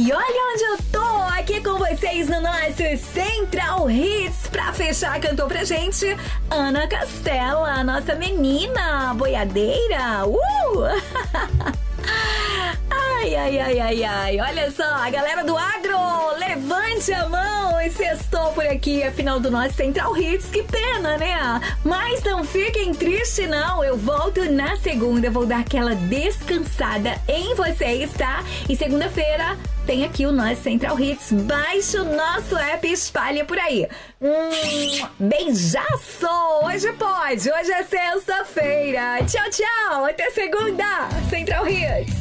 E olha onde eu tô, aqui com vocês no nosso Central Hits. Pra fechar, cantou pra gente Ana Castela, a nossa menina boiadeira. Ai, olha só, a galera do agro, levante a mão e sextou por aqui, afinal do nosso Central Hits, que pena, né? Mas não fiquem tristes não, eu volto na segunda, vou dar aquela descansada em vocês, tá? E segunda-feira tem aqui o nosso Central Hits, baixa o nosso app e espalha por aí. Beijaço, hoje pode, hoje é sexta-feira. Tchau, tchau, até segunda, Central Hits.